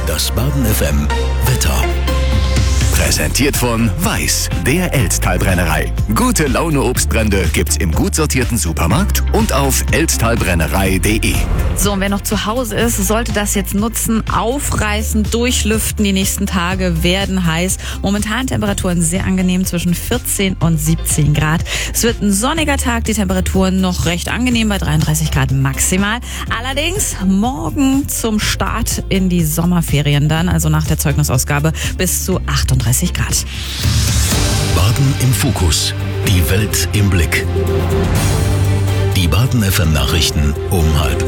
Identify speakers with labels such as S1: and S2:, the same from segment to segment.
S1: Das Baden FM Wetter. Präsentiert von Weiß, der Elsttalbrennerei. Gute Laune Obstbrände gibt's im gut sortierten Supermarkt und auf elsttalbrennerei.de.
S2: So, und wer noch zu Hause ist, sollte das jetzt nutzen, aufreißen, durchlüften. Die nächsten Tage werden heiß. Momentan Temperaturen sehr angenehm zwischen 14 und 17 Grad. Es wird ein sonniger Tag, die Temperaturen noch recht angenehm bei 33 Grad maximal. Allerdings morgen zum Start in die Sommerferien dann, also nach der Zeugnisausgabe, bis zu 38 Grad.
S1: Baden im Fokus. Die Welt im Blick. Die Baden FM Nachrichten um 12:30.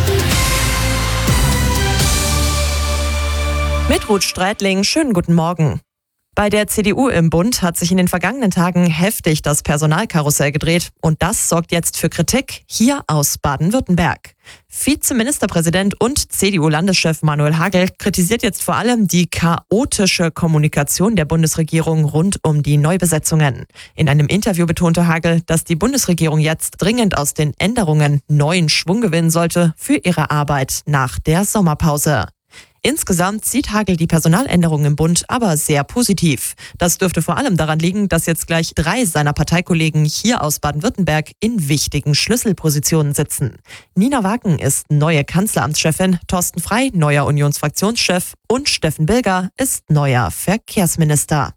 S3: Mit Ruth Streitling, schönen guten Morgen. Bei der CDU im Bund hat sich in den vergangenen Tagen heftig das Personalkarussell gedreht und das sorgt jetzt für Kritik hier aus Baden-Württemberg. Vizeministerpräsident und CDU-Landeschef Manuel Hagel kritisiert jetzt vor allem die chaotische Kommunikation der Bundesregierung rund um die Neubesetzungen. In einem Interview betonte Hagel, dass die Bundesregierung jetzt dringend aus den Änderungen neuen Schwung gewinnen sollte für ihre Arbeit nach der Sommerpause. Insgesamt sieht Hagel die Personaländerungen im Bund aber sehr positiv. Das dürfte vor allem daran liegen, dass jetzt gleich 3 seiner Parteikollegen hier aus Baden-Württemberg in wichtigen Schlüsselpositionen sitzen. Nina Wagen ist neue Kanzleramtschefin, Thorsten Frey neuer Unionsfraktionschef und Steffen Bilger ist neuer Verkehrsminister.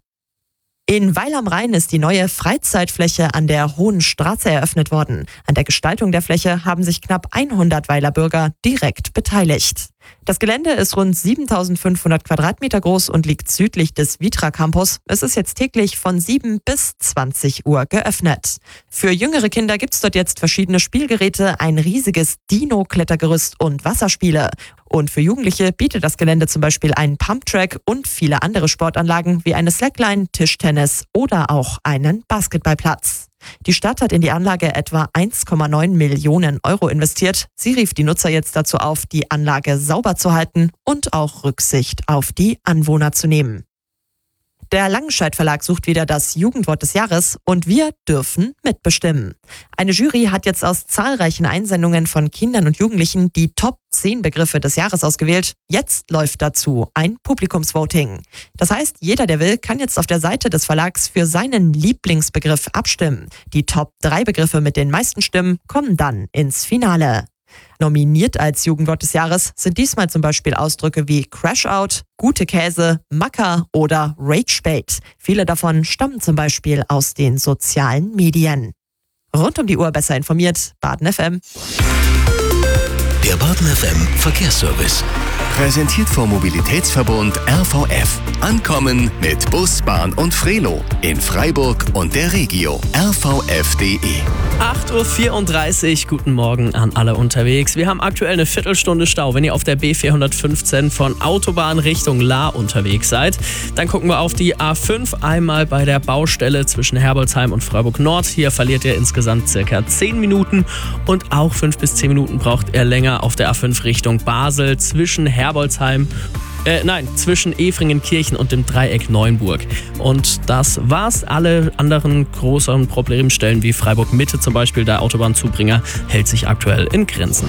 S3: In Weil am Rhein ist die neue Freizeitfläche an der Hohen Straße eröffnet worden. An der Gestaltung der Fläche haben sich knapp 100 Weiler Bürger direkt beteiligt. Das Gelände ist rund 7.500 Quadratmeter groß und liegt südlich des Vitra Campus. Es ist jetzt täglich von 7 bis 20 Uhr geöffnet. Für jüngere Kinder gibt's dort jetzt verschiedene Spielgeräte, ein riesiges Dino-Klettergerüst und Wasserspiele. Und für Jugendliche bietet das Gelände zum Beispiel einen Pumptrack und viele andere Sportanlagen wie eine Slackline, Tischtennis oder auch einen Basketballplatz. Die Stadt hat in die Anlage etwa 1,9 Millionen Euro investiert. Sie rief die Nutzer jetzt dazu auf, die Anlage sauber zu halten und auch Rücksicht auf die Anwohner zu nehmen. Der Langenscheidt Verlag sucht wieder das Jugendwort des Jahres und wir dürfen mitbestimmen. Eine Jury hat jetzt aus zahlreichen Einsendungen von Kindern und Jugendlichen die Top 10 Begriffe des Jahres ausgewählt. Jetzt läuft dazu ein Publikumsvoting. Das heißt, jeder, der will, kann jetzt auf der Seite des Verlags für seinen Lieblingsbegriff abstimmen. Die Top 3 Begriffe mit den meisten Stimmen kommen dann ins Finale. Nominiert als Jugendwort des Jahres sind diesmal zum Beispiel Ausdrücke wie Crashout, gute Käse, Macker oder Ragebait. Viele davon stammen zum Beispiel aus den sozialen Medien. Rund um die Uhr besser informiert, Baden FM.
S1: Der Baden FM Verkehrsservice. Präsentiert vom Mobilitätsverbund RVF. Ankommen mit Bus, Bahn und Frelo. In Freiburg und der Regio. rvf.de.
S4: 8:34 Uhr, guten Morgen an alle unterwegs. Wir haben aktuell eine Viertelstunde Stau. Wenn ihr auf der B415 von Autobahn Richtung Lahr unterwegs seid, dann gucken wir auf die A5 einmal bei der Baustelle zwischen Herbolzheim und Freiburg Nord. Hier verliert ihr insgesamt circa 10 Minuten und auch 5 bis 10 Minuten braucht ihr länger auf der A5 Richtung Basel zwischen zwischen Efringenkirchen und dem Dreieck Neuenburg. Und das war's. Alle anderen großen Problemstellen wie Freiburg Mitte zum Beispiel, der Autobahnzubringer, hält sich aktuell in Grenzen.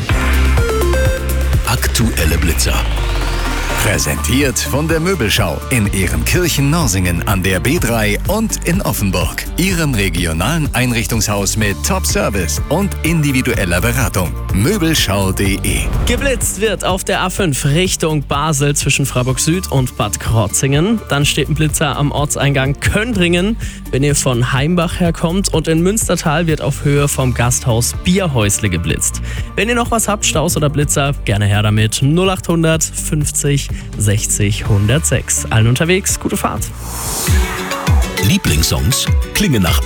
S1: Aktuelle Blitzer. Präsentiert von der Möbelschau in Ehrenkirchen-Norsingen an der B3 und in Offenburg. Ihrem regionalen Einrichtungshaus mit Top-Service und individueller Beratung. Möbelschau.de.
S4: Geblitzt wird auf der A5 Richtung Basel zwischen Freiburg Süd und Bad Krotzingen. Dann steht ein Blitzer am Ortseingang Köndringen, wenn ihr von Heimbach herkommt. Und in Münstertal wird auf Höhe vom Gasthaus Bierhäusle geblitzt. Wenn ihr noch was habt, Staus oder Blitzer, gerne her damit. 0800 50 60 106. Allen unterwegs, gute Fahrt.
S1: Lieblingssongs klingen nach